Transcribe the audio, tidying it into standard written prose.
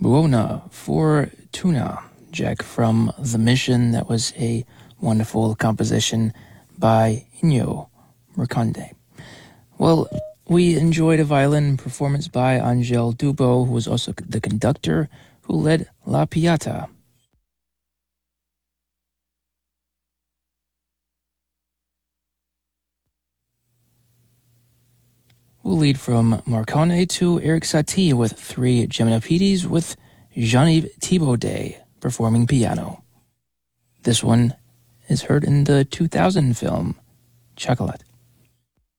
Buona Fortuna, Jack, from The Mission. That was a wonderful composition by Ennio Morricone. Well, we enjoyed a violin performance by Angel Dubo, who was also the conductor who led La Piata. We'll lead from Morricone to Eric Satie with 3 Geminipedes with Jean-Yves Thibaudet performing piano. This one is heard in the 2000 film Chocolat.